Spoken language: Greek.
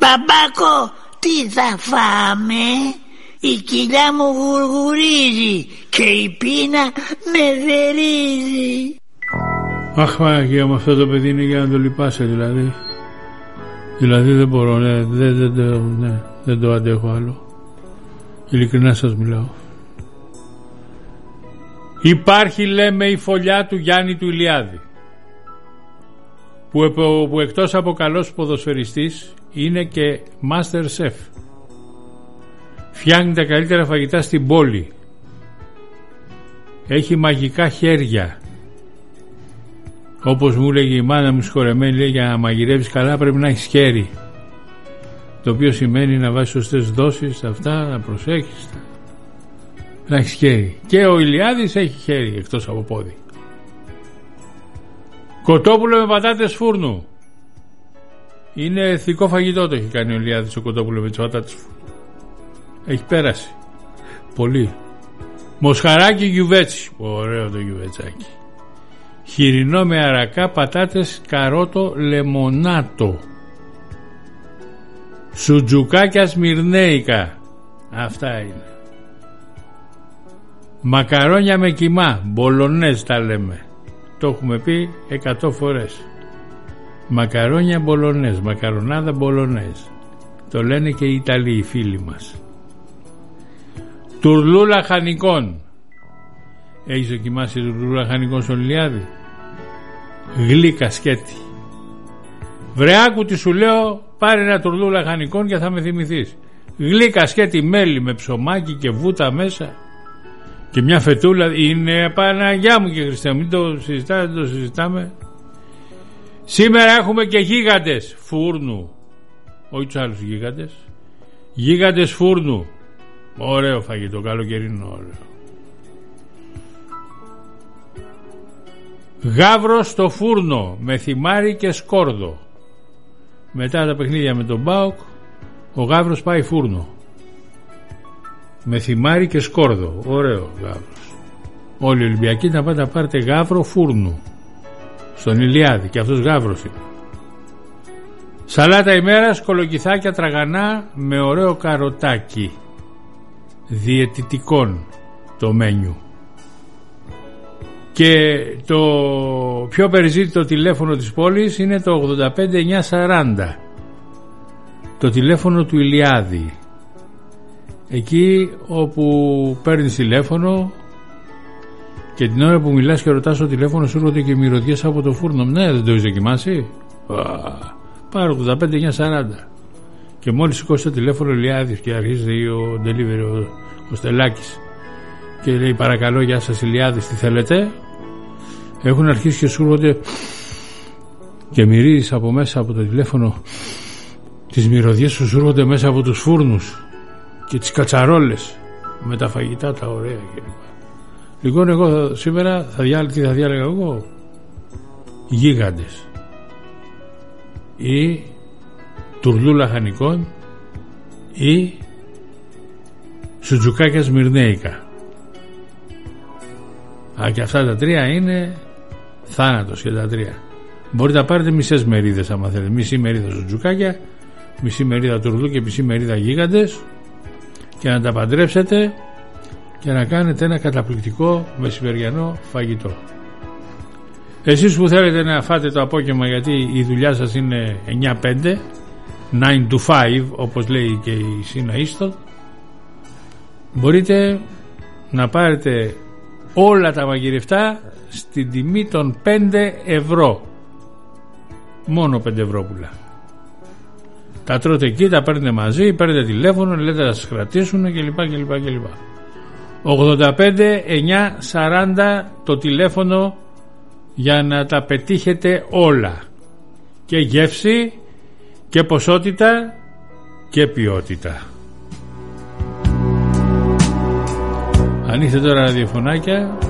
Μπαμπάκο, τι θα φάμε? Η κοιλιά μου γουργουρίζει και η πείνα με θερίζει. Αχ, Παναγία μου, αυτό το παιδί είναι για να το λυπάσαι, δηλαδή. Δηλαδή δεν μπορώ, δεν το αντέχω άλλο. Ειλικρινά σας μιλάω. Υπάρχει, λέμε, η φωλιά του Γιάννη του Ηλιάδη, που εκτός από καλός ποδοσφαιριστής είναι και master chef. Φτιάχνει τα καλύτερα φαγητά στην πόλη. Έχει μαγικά χέρια. Όπως μου έλεγε η μάνα μου σχολεμένη, λέει, για να μαγειρεύεις καλά πρέπει να έχεις χέρι. Το οποίο σημαίνει να βάζεις σωστές δόσεις, αυτά, να προσέχεις, να έχεις χέρι. Και ο Ηλιάδης έχει χέρι εκτός από πόδι. Κοτόπουλο με πατάτες φούρνου. Είναι εθνικό φαγητό, το έχει κάνει ο Ηλιάδης, το κοτόπουλο με τις πατάτες φούρνου. Έχει πέρασει πολύ. Μοσχαράκι γιουβέτσι. Ωραίο το γιουβέτσάκι. Χοιρινό με αρακά, πατάτες, καρότο, λεμονάτο. Σουτζουκάκια σμυρνέικα. Αυτά είναι. Μακαρόνια με κιμά. Μπολονέζ τα λέμε. Το έχουμε πει 100 φορές. Μακαρόνια μπολονέζ. Μακαρονάδα μπολονέζ. Το λένε και οι Ιταλοί, οι φίλοι μας. Τουρλούλα χανικών. Έχεις δοκιμάσει τουρλούλα χανικών στον Ηλιάδη? Γλύκα σκέτη. Βρεάκου τι σου λέω, πάρε ένα τουρλούλα χανικών και θα με θυμηθείς. Γλύκα σκέτη, μέλι με ψωμάκι και βούτα μέσα και μια φετούλα. Είναι Παναγιά μου και Χριστέ μου, μην το συζητάμε, δεν το συζητάμε. Σήμερα έχουμε και γίγαντες φούρνου. Όχι τους άλλους γίγαντες. Γίγαντες φούρνου. Ωραίο φαγητό, καλοκαιρινό, ωραίο. Γάβρο στο φούρνο με θυμάρι και σκόρδο. Μετά τα παιχνίδια με τον ΠΑΟΚ, ο γάβρος πάει φούρνο με θυμάρι και σκόρδο. Ωραίο γάβρος. Όλοι οι Ολυμπιακοί να πάτε να πάρετε γάβρο φούρνου στον Ηλιάδη, και αυτός γάβρος είναι. Σαλάτα ημέρας, κολοκυθάκια τραγανά με ωραίο καροτάκι. Διαιτητικών το μένιου. Και το πιο περιζήτητο τηλέφωνο της πόλης είναι το 85940, το τηλέφωνο του Ηλιάδη. Εκεί όπου παίρνεις τηλέφωνο και την ώρα που μιλάς και ρωτάς το τηλέφωνο σου έρχονται και μυρωδιές από το φούρνο. Ναι, δεν το έχεις δοκιμάσει? Πάρω 85940 και μόλις σηκώσει το τηλέφωνο ο Ηλιάδης και αρχίζει ο delivery, ο Στελάκης, και λέει παρακαλώ, γεια σας Ηλιάδης, τι θέλετε? Έχουν αρχίσει και σου έρχονται και μυρίζεις από μέσα από το τηλέφωνο τις μυρωδιές σου έρχονται μέσα από τους φούρνους και τις κατσαρόλες με τα φαγητά τα ωραία κλπ. Λοιπόν, εγώ σήμερα τι θα διάλεγα εγώ? Γίγαντες ή τουρλούλα χανικών ή σουτζουκάκια σμυρνέικα. Και αυτά τα τρία είναι θάνατος, και τα τρία. Μπορείτε να πάρετε μισές μερίδες άμα θέλετε. Μισή μερίδα σουτζουκάκια, μισή μερίδα τουρλού και μισή μερίδα γίγαντες, και να τα παντρέψετε και να κάνετε ένα καταπληκτικό μεσημεριανό φαγητό. Εσείς που θέλετε να φάτε το απόγευμα, γιατί η δουλειά σας είναι 9-5, 9 to 5 όπως λέει και η Σίνα Ίστον, μπορείτε να πάρετε όλα τα μαγειρευτά στην τιμή των 5 ευρώ. Μόνο 5 ευρώ πουλά. Τα τρώτε εκεί, τα παίρνετε μαζί, παίρνετε τηλέφωνο, λέτε να σας κρατήσουν κλπ. 85-9-40 το τηλέφωνο για να τα πετύχετε όλα. Και γεύση και ποσότητα και ποιότητα. Ανοίξτε τώρα ραδιοφωνάκια